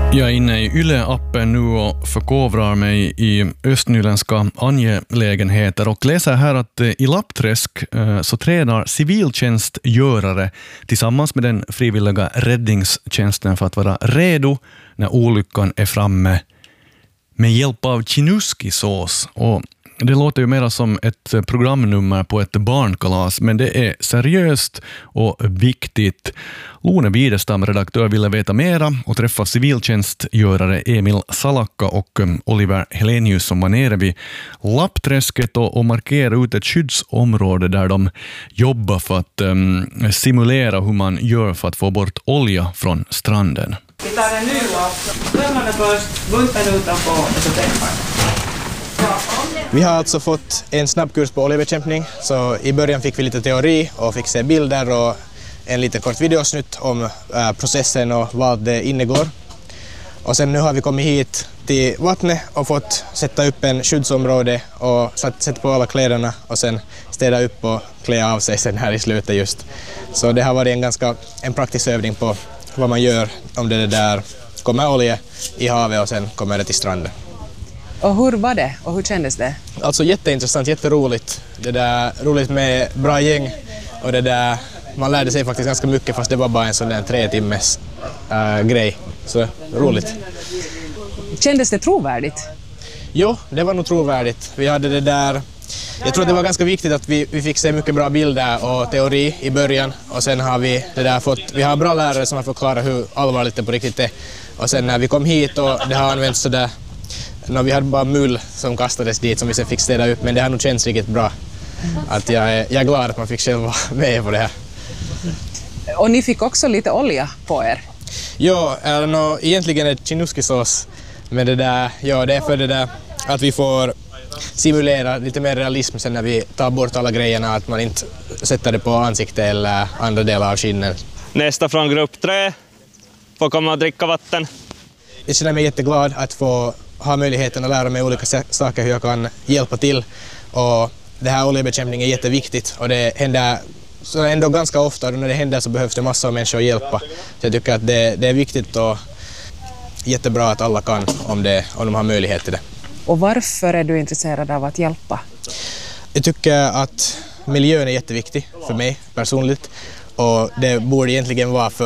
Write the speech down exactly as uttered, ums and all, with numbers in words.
Jag är inne i Yle-appen nu och förkovrar mig i östnyländska angelägenheter och läser här att i Lappträsk så tränar civiltjänstgörare tillsammans med den frivilliga räddningstjänsten för att vara redo när olyckan är framme med hjälp av chinuskisås. Och det låter ju mer som ett programnummer på ett barnkalas, men det är seriöst och viktigt. Lone Widestam, redaktör, ville veta mera och träffa civiltjänstgörare Emil Salakka och Oliver Helenius som var nere vid Lappträsket och, och markerade ut ett skyddsområde där de jobbar för att um, simulera hur man gör för att få bort olja från stranden. Vi tar en ny lapp, tömmarna först, bunten utanpå och så tejpar. Vi har alltså fått en snabbkurs på oljebekämpning, så i början fick vi lite teori och fick se bilder och en liten kort videosnutt om äh, processen och vad det innegår. Och sen nu har vi kommit hit till vattnet och fått sätta upp en skyddsområde och sätta på alla kläderna och sen städa upp och klä av sig sen här i slutet just. Så det har varit en ganska en praktisk övning på vad man gör om det där kommer olja i havet och sen kommer det till stranden. Och hur var det och hur kändes det? Alltså jätteintressant, jätteroligt. Det där roligt med bra gäng och det där man lärde sig faktiskt ganska mycket fast det var bara en sån där tre timmes äh, grej. Så roligt. Kändes det trovärdigt? Jo, det var nog trovärdigt. Vi hade det där. Jag tror att det var ganska viktigt att vi, vi fick se mycket bra bilder och teori i början och sen har vi det där fått vi har bra lärare som har förklarat hur allvarligt det på riktigt är. Och sen när vi kom hit och det har använts så där. No, vi hade bara mull som kastades dit som vi sen fick städa upp, men det har nog känts riktigt bra. Att jag, är, jag är glad att man fick själv vara med på det här. Och ni fick också lite olja på er? Ja, no, egentligen är det chinuskisås, men det där, ja, det är för det där att vi får simulera lite mer realism sen när vi tar bort alla grejerna, att man inte sätter det på ansiktet eller andra delar av skinnen. Nästa från grupp tre får komma och dricka vatten. Jag känner mig jätteglad att få ha möjligheten att lära mig olika saker hur jag kan hjälpa till. Och det här oljebekämpning är jätteviktigt och det händer så ändå ganska ofta och när det händer så behövs det massor av människor att hjälpa. Så jag tycker att det, det är viktigt och jättebra att alla kan om, det, om de har möjlighet till det. Och varför är du intresserad av att hjälpa? Jag tycker att miljön är jätteviktig för mig personligt och det borde egentligen vara för